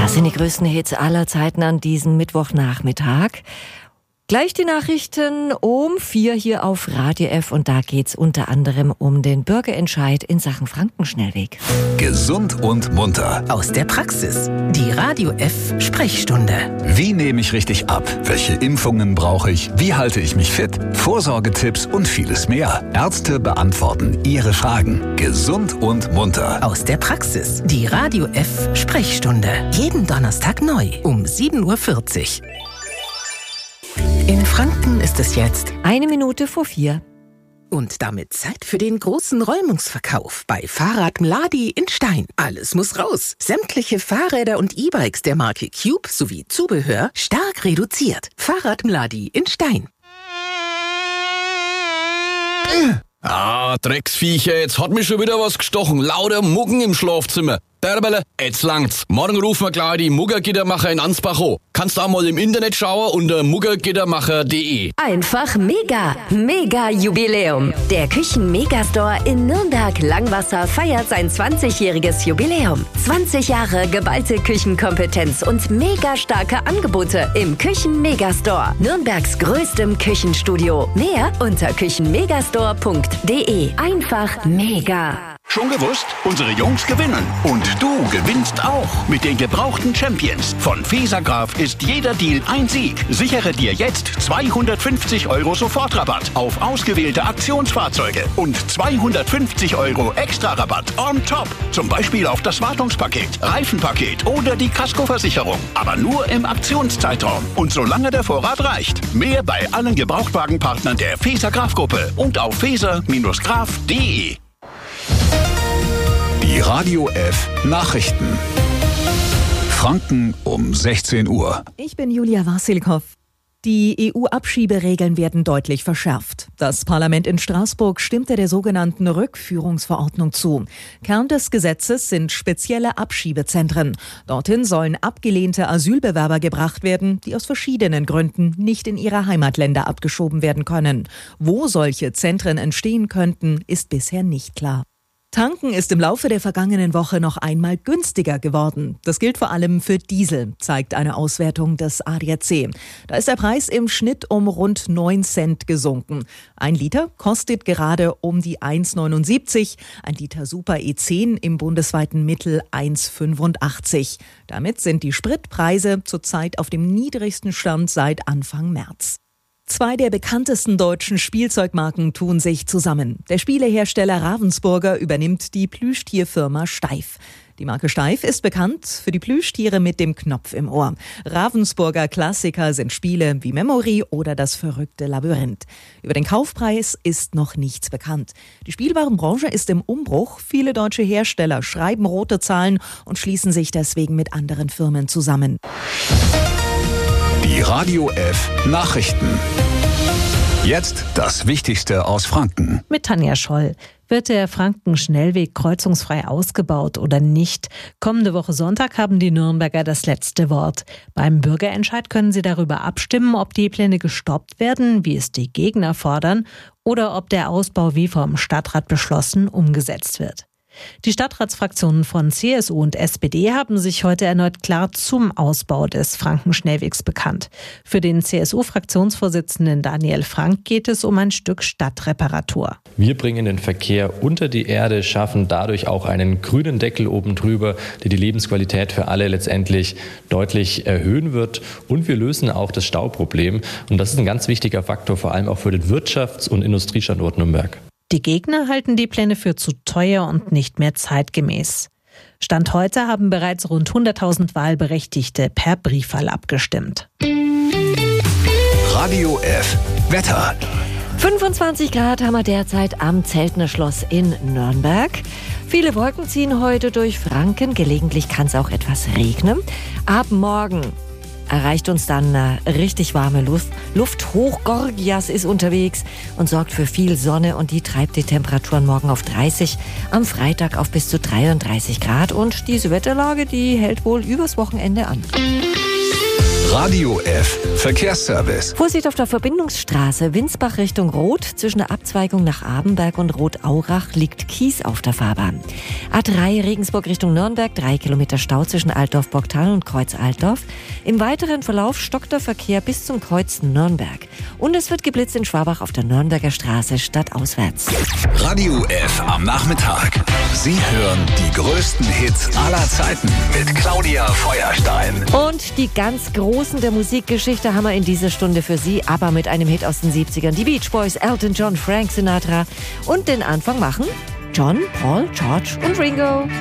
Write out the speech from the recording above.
Das sind die größten Hits aller Zeiten an diesem Mittwochnachmittag. Gleich die Nachrichten um 4 hier auf Radio F und da geht's unter anderem um den Bürgerentscheid in Sachen Frankenschnellweg. Gesund und munter. Aus der Praxis. Die Radio F Sprechstunde. Wie nehme ich richtig ab? Welche Impfungen brauche ich? Wie halte ich mich fit? Vorsorgetipps und vieles mehr. Ärzte beantworten Ihre Fragen. Gesund und munter. Aus der Praxis. Die Radio F Sprechstunde. Jeden Donnerstag neu um 7:40 Uhr. In Franken ist es jetzt 1 Minute vor 4. und damit Zeit für den großen Räumungsverkauf bei Fahrrad Mladi in Stein. Alles muss raus. Sämtliche Fahrräder und E-Bikes der Marke Cube sowie Zubehör stark reduziert. Fahrrad Mladi in Stein. Drecksviecher, jetzt hat mich schon wieder was gestochen. Lauter Muggen im Schlafzimmer. Derbele, jetzt langt's. Morgen rufen wir gleich die Muggergittermacher in Ansbach an. Kannst du auch mal im Internet schauen unter muggergittermacher.de. Einfach mega. Mega Jubiläum. Der Küchen-Megastore in Nürnberg-Langwasser feiert sein 20-jähriges Jubiläum. 20 Jahre geballte Küchenkompetenz und mega starke Angebote im Küchen-Megastore. Nürnbergs größtem Küchenstudio. Mehr unter küchenmegastore.de. Einfach mega. Schon gewusst? Unsere Jungs gewinnen. Und du gewinnst auch. Mit den gebrauchten Champions. Von Fesergraf ist jeder Deal ein Sieg. Sichere dir jetzt 250 € Sofortrabatt auf ausgewählte Aktionsfahrzeuge und 250 € Extra-Rabatt on top. Zum Beispiel auf das Wartungspaket, Reifenpaket oder die Kaskoversicherung. Aber nur im Aktionszeitraum und solange der Vorrat reicht. Mehr bei allen Gebrauchtwagenpartnern der Fesergraf-Gruppe und auf feser-graf.de. Die Radio F Nachrichten. Franken um 16 Uhr. Ich bin Julia Wassilkow. Die EU-Abschieberegeln werden deutlich verschärft. Das Parlament in Straßburg stimmte der sogenannten Rückführungsverordnung zu. Kern des Gesetzes sind spezielle Abschiebezentren. Dorthin sollen abgelehnte Asylbewerber gebracht werden, die aus verschiedenen Gründen nicht in ihre Heimatländer abgeschoben werden können. Wo solche Zentren entstehen könnten, ist bisher nicht klar. Tanken ist im Laufe der vergangenen Woche noch einmal günstiger geworden. Das gilt vor allem für Diesel, zeigt eine Auswertung des ADAC. Da ist der Preis im Schnitt um rund 9 Cent gesunken. 1 Liter kostet gerade um die 1,79, 1 Liter Super E10 im bundesweiten Mittel 1,85. Damit sind die Spritpreise zurzeit auf dem niedrigsten Stand seit Anfang März. 2 der bekanntesten deutschen Spielzeugmarken tun sich zusammen. Der Spielehersteller Ravensburger übernimmt die Plüschtierfirma Steif. Die Marke Steif ist bekannt für die Plüschtiere mit dem Knopf im Ohr. Ravensburger Klassiker sind Spiele wie Memory oder das verrückte Labyrinth. Über den Kaufpreis ist noch nichts bekannt. Die Spielwarenbranche ist im Umbruch. Viele deutsche Hersteller schreiben rote Zahlen und schließen sich deswegen mit anderen Firmen zusammen. Die Radio F Nachrichten. Jetzt das Wichtigste aus Franken. Mit Tanja Scholl. Wird der Frankenschnellweg kreuzungsfrei ausgebaut oder nicht? Kommende Woche Sonntag haben die Nürnberger das letzte Wort. Beim Bürgerentscheid können sie darüber abstimmen, ob die Pläne gestoppt werden, wie es die Gegner fordern, oder ob der Ausbau wie vom Stadtrat beschlossen umgesetzt wird. Die Stadtratsfraktionen von CSU und SPD haben sich heute erneut klar zum Ausbau des Frankenschnellwegs bekannt. Für den CSU-Fraktionsvorsitzenden Daniel Frank geht es um ein Stück Stadtreparatur. Wir bringen den Verkehr unter die Erde, schaffen dadurch auch einen grünen Deckel oben drüber, der die Lebensqualität für alle letztendlich deutlich erhöhen wird. Und wir lösen auch das Stauproblem. Und das ist ein ganz wichtiger Faktor, vor allem auch für den Wirtschafts- und Industriestandort Nürnberg. Die Gegner halten die Pläne für zu teuer und nicht mehr zeitgemäß. Stand heute haben bereits rund 100.000 Wahlberechtigte per Briefwahl abgestimmt. Radio F Wetter. 25 Grad haben wir derzeit am Zeltner Schloss in Nürnberg. Viele Wolken ziehen heute durch Franken. Gelegentlich kann es auch etwas regnen. Ab morgen erreicht uns dann richtig warme Luft. Hochgorgias ist unterwegs und sorgt für viel Sonne und die treibt die Temperaturen morgen auf 30, am Freitag auf bis zu 33 Grad. Und diese Wetterlage, die hält wohl übers Wochenende an. Radio F. Verkehrsservice. Vorsicht auf der Verbindungsstraße Winsbach Richtung Roth. Zwischen der Abzweigung nach Abenberg und Roth-Aurach liegt Kies auf der Fahrbahn. A3 Regensburg Richtung Nürnberg, 3 Kilometer Stau zwischen Altdorf-Burgtal und Kreuz Altdorf. Im weiteren Verlauf stockt der Verkehr bis zum Kreuz Nürnberg. Und es wird geblitzt in Schwabach auf der Nürnberger Straße stadtauswärts. Radio F am Nachmittag. Sie hören die größten Hits aller Zeiten mit Claudia Feuerstein. Und die ganz Großen der Musikgeschichte haben wir in dieser Stunde für Sie, aber mit einem Hit aus den 70ern. Die Beach Boys, Elton John, Frank Sinatra. Und den Anfang machen John, Paul, George und Ringo.